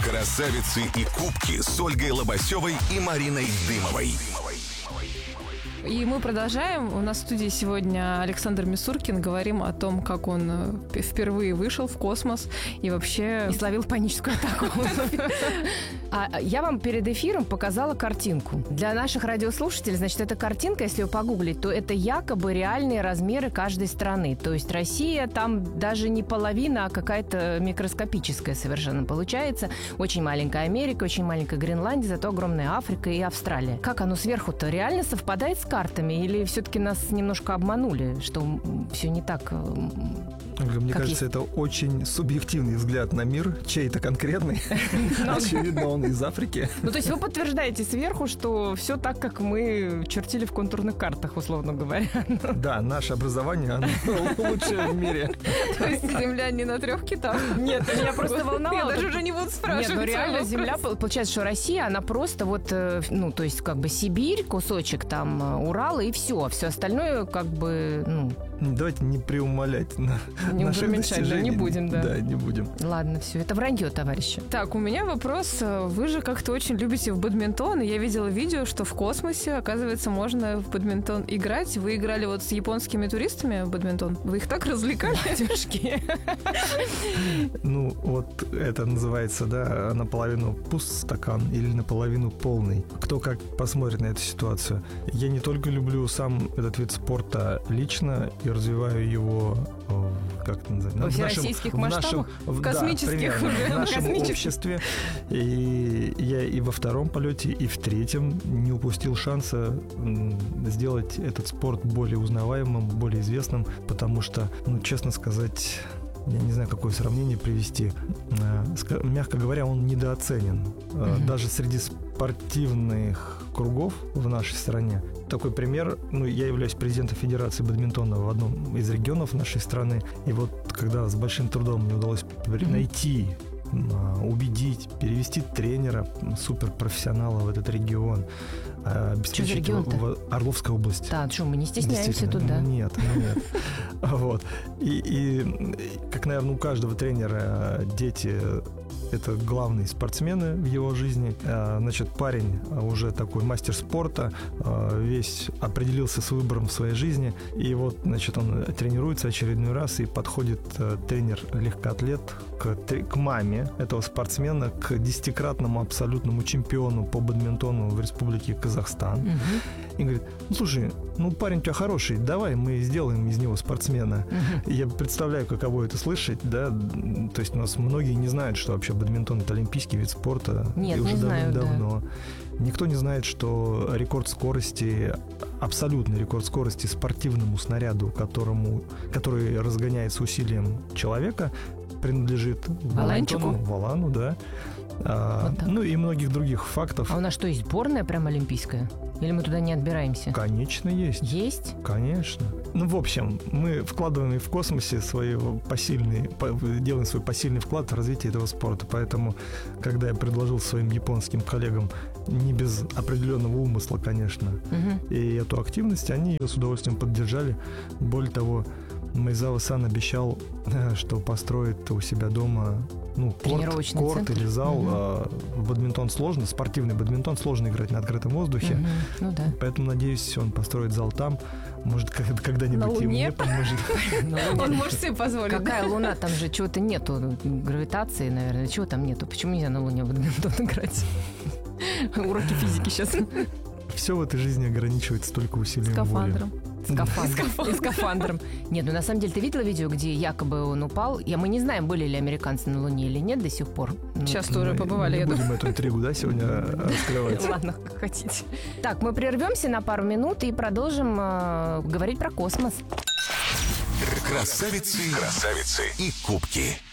Красавицы и кубки с Ольгой Лобасевой и Мариной Дымовой. И мы продолжаем. У нас в студии сегодня Александр Мисуркин. Говорим о том, как он впервые вышел в космос и вообще... И словил паническую атаку. А я вам перед эфиром показала картинку. Для наших радиослушателей, значит, эта картинка, если ее погуглить, то это якобы реальные размеры каждой страны. То есть Россия там даже не половина, а какая-то микроскопическая совершенно получается. Очень маленькая Америка, очень маленькая Гренландия, зато огромная Африка и Австралия. Как оно сверху-то реально совпадает с картами? Или все-таки нас немножко обманули, что все не так... Мне кажется, это очень субъективный взгляд на мир, чей-то конкретный. Очевидно, он из Африки. Ну, то есть вы подтверждаете сверху, что все так, как мы чертили в контурных картах, условно говоря. Да, наше образование, оно лучшее в мире. То есть Земля не на 3 китах? Нет, меня просто волновало. Я даже уже не буду спрашивать. Нет, ну реально Земля, получается, что Россия, она просто вот, ну, то есть как бы Сибирь, кусочек там Урала и все. Все остальное как бы, ну... Давайте не преумолять Не наших преуменьшать, достижений. не будем, да. Да, не будем. Ладно, все, это вранье, товарищи. Так, у меня вопрос. Вы же как-то очень любите в бадминтон, и я видела видео, что в космосе, оказывается, можно в бадминтон играть. Вы играли вот с японскими туристами в бадминтон? Вы их так развлекали, девушки? Ну, вот это называется, да, наполовину пуст стакан или наполовину полный. Кто как посмотрит на эту ситуацию. Я не только люблю сам этот вид спорта лично и развиваю его, как это называется? Во всероссийских масштабах? В космических да, уже. в нашем обществе. И я и во втором полете, и в третьем не упустил шанса сделать этот спорт более узнаваемым, более известным, потому что, ну, честно сказать... Я не знаю, какое сравнение привести. Мягко говоря, он недооценен. Даже среди спортивных кругов в нашей стране. Такой пример. Ну, я являюсь президентом Федерации бадминтона в одном из регионов нашей страны. И вот когда с большим трудом мне удалось найти, убедить, перевести тренера, суперпрофессионала в этот регион, обеспечить его Орловская область. Да, что, мы не стесняемся тут, да? Нет. Вот. И как, наверное, у каждого тренера дети — это главные спортсмены в его жизни. Значит, парень уже такой мастер спорта, весь определился с выбором в своей жизни. И вот, значит, он тренируется очередной раз, и подходит тренер-легкоатлет к маме этого спортсмена, к 10-кратному абсолютному чемпиону по бадминтону в Республике Казахстан. И говорит: ну, слушай, ну, парень у тебя хороший, давай мы сделаем из него спортсмена. Я представляю, каково это слышать, да, то есть у нас многие не знают, что вообще бадминтон — это олимпийский вид спорта. Нет, и уже не знаю, давно. Да. Никто не знает, что рекорд скорости, абсолютный рекорд скорости спортивному снаряду, который разгоняется усилием человека, принадлежит Валану, да. Ну и многих других фактов. А у нас что, есть сборная прям олимпийская? Или мы туда не отбираемся? Конечно, есть. Есть? Конечно. Ну, в общем, мы вкладываем и в космосе делаем свой посильный вклад в развитие этого спорта. Поэтому, когда я предложил своим японским коллегам, не без определенного умысла, конечно, и эту активность, они ее с удовольствием поддержали. Более того, Майзава-сан обещал, что построит у себя дома корт или зал. Бадминтон сложно, спортивный бадминтон сложно играть на открытом воздухе. Ну да. Поэтому, надеюсь, он построит зал там. Может, когда-нибудь и мне поможет. Он может себе позволить. Какая Луна? Там же чего-то нету. Гравитации, наверное. Чего там нету? Почему нельзя на Луне в бадминтон играть? Уроки физики сейчас. Все в этой жизни ограничивается только усилием воли. Скафандром. Нет, ну на самом деле, ты видела видео, где якобы он упал? Мы не знаем, были ли американцы на Луне или нет до сих пор. Сейчас тоже побывали, я думаю. Не будем эту интригу, да, сегодня раскрывать. Ладно, как хотите. Так, мы прервемся на пару минут и продолжим говорить про космос. Красавицы и кубки.